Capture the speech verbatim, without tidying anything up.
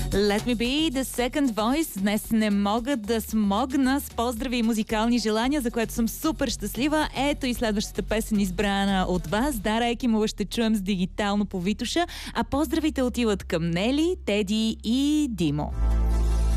Let me be the second voice. Днес не мога да смогна с поздрави и музикални желания, за което съм супер щастлива. Ето и следващата песен, избрана от вас. Дара Екимова ще чуем с Дигитално по Витоша, а поздравите отиват към Нели, Теди и Димо.